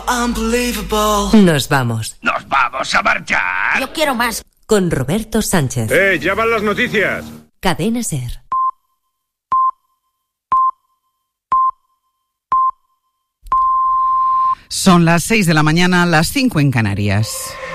Nos vamos. ¡Nos vamos a marchar! Yo quiero más. Con Roberto Sánchez. Ya van las noticias. Cadena SER. Son las 6 de la mañana, las 5 en Canarias.